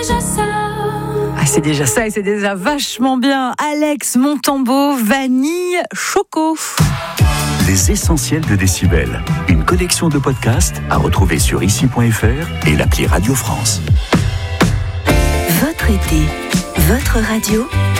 déjà ça. C'est déjà ça et c'est déjà vachement bien. Alex Montembeault, Vanille Choco. Les essentiels de Décibel. Une collection de podcasts à retrouver sur ici.fr et l'appli Radio France. Votre été, votre radio.